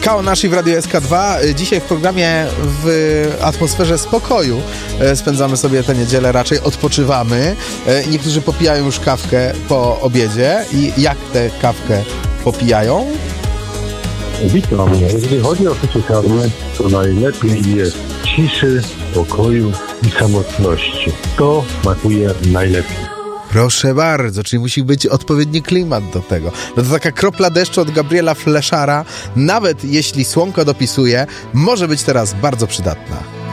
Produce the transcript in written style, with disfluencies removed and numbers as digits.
Kaonashi w Radiu SK2. Dzisiaj w programie w atmosferze spokoju spędzamy sobie tę niedzielę, raczej odpoczywamy. Niektórzy popijają już kawkę po obiedzie. I jak tę kawkę popijają? Witam. Jeżeli chodzi o życie karne, to najlepiej jest ciszy, spokoju i samotności. To smakuje najlepiej. Proszę bardzo, czyli musi być odpowiedni klimat do tego. No to taka kropla deszczu od Gabriela Fleszara, nawet jeśli słonko dopisuje, może być teraz bardzo przydatna.